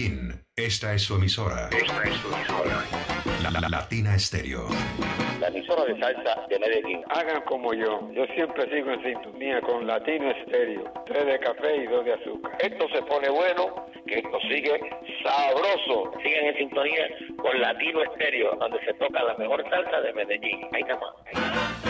Medellín, esta es su emisora. Latina Estéreo. La emisora de salsa de Medellín. Hagan como yo siempre sigo en sintonía con Latino Estéreo, 3 de café y 2 de azúcar. Esto se pone bueno, que esto sigue sabroso. Sigan en sintonía con Latino Estéreo, donde se toca la mejor salsa de Medellín. Ahí está más.